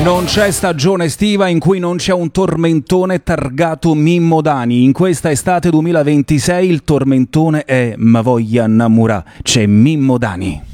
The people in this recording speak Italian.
Non c'è stagione estiva in cui non c'è un tormentone targato Mimmo Dani. In questa estate 2026 il tormentone è Ma voglia innamorà, c'è Mimmo Dani.